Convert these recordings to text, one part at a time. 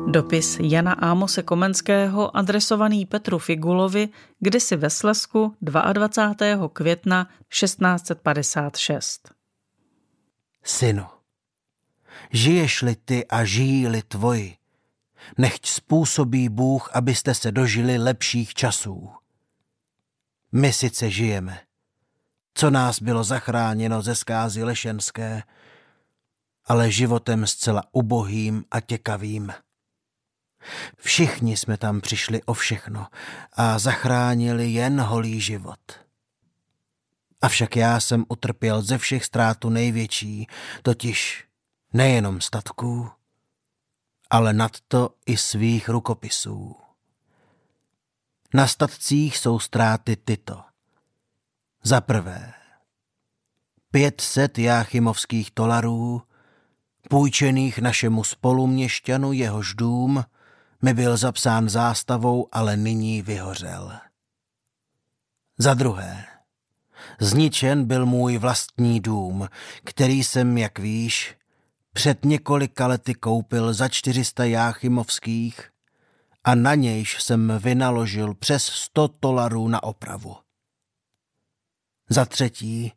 Dopis Jana Ámose Komenského adresovaný Petru Figulovi kdysi ve Slezsku 22. května 1656. Synu, žiješ-li ty a žijí-li tvoji, nechť způsobí Bůh, abyste se dožili lepších časů. My sice žijeme, co nás bylo zachráněno ze zkázy lešenské, ale životem zcela ubohým a těkavým. Všichni jsme tam přišli o všechno a zachránili jen holý život. Avšak já jsem utrpěl ze všech ztrátu největší, totiž nejenom statků, ale nadto i svých rukopisů. Na statcích jsou ztráty tyto. Za prvé, 500 jáchymovských tolarů, půjčených našemu spoluměšťanu, jehož dům mi byl zapsán zástavou, ale nyní vyhořel. Za druhé, zničen byl můj vlastní dům, který jsem, jak víš, před několika lety koupil za 400 jáchymovských a na nějž jsem vynaložil přes 100 tolarů na opravu. Za třetí,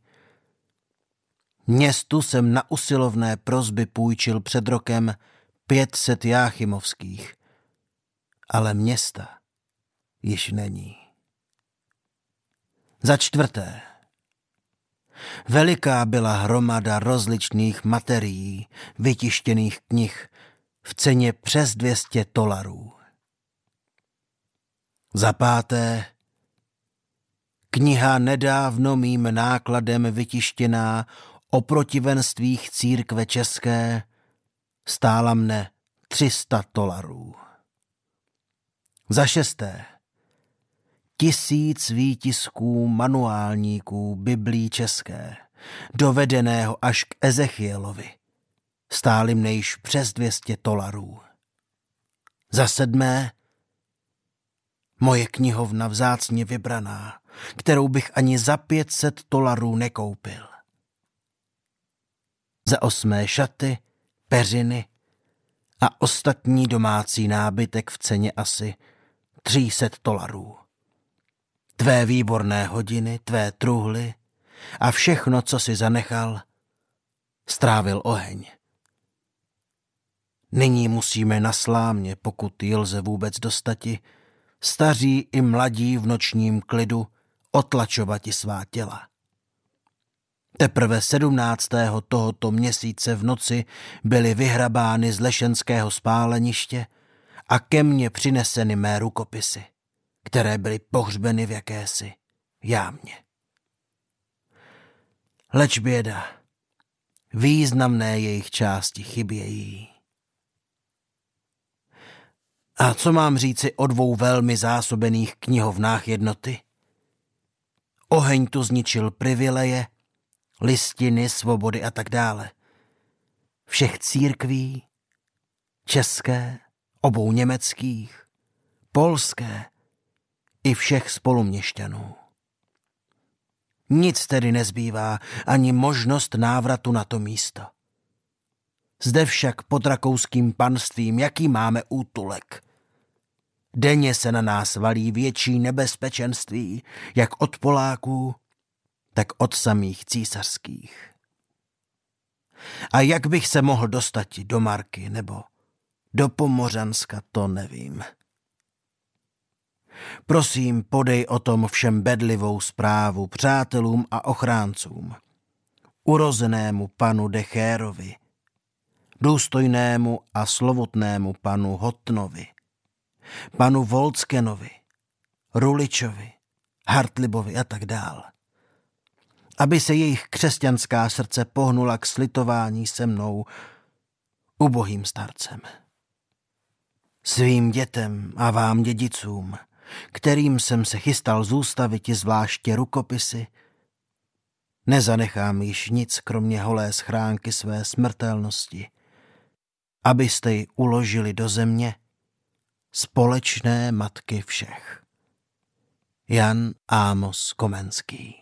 městu jsem na usilovné prosby půjčil před rokem 500 jáchymovských, ale města již není. Za čtvrté, veliká byla hromada rozličných materií, vytištěných knih v ceně přes 200 tolarů. Za páté, kniha nedávno mým nákladem vytištěná o protivenstvích církve české stála mne 300 tolarů. Za šesté, 1000 výtisků manuálníků Biblí české, dovedeného až k Ezechielovi, stály mne již přes 200 tolarů. Za sedmé, moje knihovna vzácně vybraná, kterou bych ani za 500 tolarů nekoupil. Za osmé, šaty, peřiny a ostatní domácí nábytek v ceně asi 300 tolarů. Tvé výborné hodiny, tvé truhly a všechno, co si zanechal, strávil oheň. Nyní musíme na slámě, pokud ji lze vůbec dostati, staří i mladí v nočním klidu otlačovati svá těla. Teprve 17. tohoto měsíce v noci byly vyhrabány z lešenského spáleniště a ke mně přineseny mé rukopisy, které byly pohřbeny v jakési jámě. Leč běda, významné jejich části chybějí. A co mám říci o 2 velmi zásobených knihovnách jednoty? Oheň tu zničil privileje, listiny, svobody a tak dále. Všech církví, české, obou německých, polské i všech spoluměšťanů. Nic tedy nezbývá, ani možnost návratu na to místo. Zde však pod rakouským panstvím, jaký máme útulek? Denně se na nás valí větší nebezpečenství, jak od Poláků, tak od samých císařských. A jak bych se mohl dostat do Marky nebo do Pomořanska, to nevím. Prosím, podej o tom všem bedlivou zprávu přátelům a ochráncům, urozenému panu de Chérovi, důstojnému a slovutnému panu Hotnovi, panu Volckenovi, Ruličovi, Hartlibovi a tak dál, aby se jejich křesťanská srdce pohnula k slitování se mnou, ubohým starcem. Svým dětem a vám dědicům, kterým jsem se chystal zůstaviti zvláště rukopisy, nezanechám již nic kromě holé schránky své smrtelnosti, abyste ji uložili do země, společné matky všech. Jan Ámos Komenský.